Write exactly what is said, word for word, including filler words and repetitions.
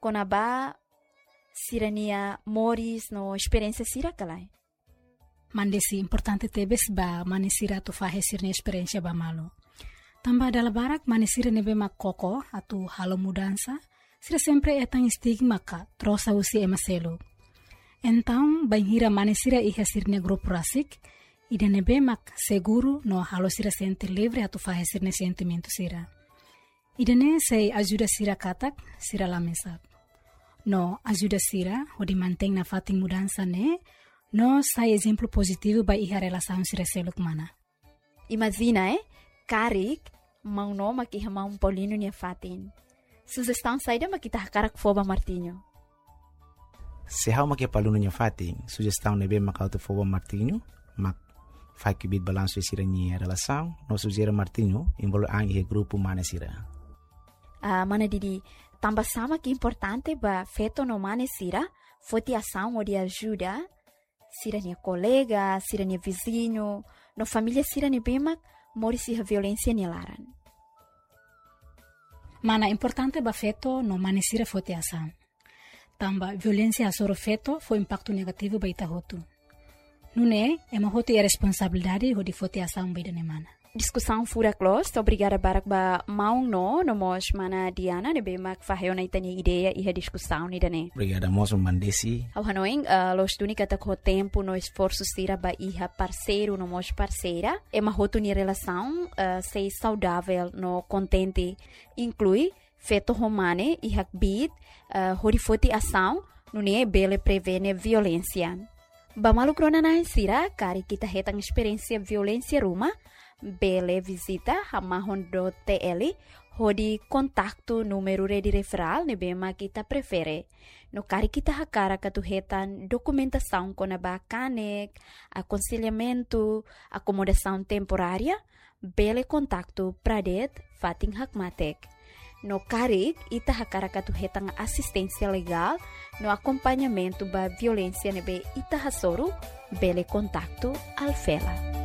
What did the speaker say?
konaba sirania moris no experiência sira kalai. Mandesi importante tebes ba manisira tu fahe sirne experiência ba malo. Tamba dala barak manisira nebe mak koko atu halo mudança, sira sempre etang stigma ka trosa usi emaselo. Então, banhira manisira iha sirne grupo rasik, ida nebe mak seguro no halo sira sente livre atu fahe sirne sentimento sira. Ida ne sei ajuda sira katak, sira lamesap. No ajuda sira, o di manteng na fating mudança ne, no sai exemplo positivo ba iha relação sira seluk mana. Imagina, eh? Karik, mau no makiha mau Paulino niya fatin. Sugestão saída makita karak foba Martinho. Se hau makia paluno niya fatin, sugestão nebe makauto foba Martinho, mak fai que bit balanço sira niya relação, no sugera Martinho, envolve ang ihe grupo mana sira. Ah, mana didi, tamba sama que importante ba feto no mana sira, foti ação ou de ajuda, sira niya colega, sira niya vizinho, no família sira niya bemak, mori si a violência niya laran. Mana importante ba feto no manisira fote ação. Tamba violência asoro feto foi impacto negativo ba ita hotu. Nune, ema hotu é responsabilidade ho di fote ação ba ida mana. Discussão fura close, obrigada barak ba maung no, no mos mana Diana, nebe mak faheo na itani ideia e a discussão ni dane. Obrigada moço Mandesi. Ao hanoing, uh, los duni kata ko tempo no esforço sira ba iha parceiro no mos parceira, ema hotu ni relação uh, sei saudável no contente, inclui feto romane e hakbit, uh, horifoti ação, nune bele prevene violência. Ba malu krona na sira, kari kita hetang experiência violência ruma, bele visita hamahon do T L hodi kontaktu número de referral ne bema kita prefere no kari kita hakara katuhetan documentação com a bacanek aconselhamento acomodação temporária bele kontaktu pradet fating hakmatek no kari ita hakara katuhetan assistência legal no acompanhamento ba violência nebe ita hasoro bele kontaktu alfela.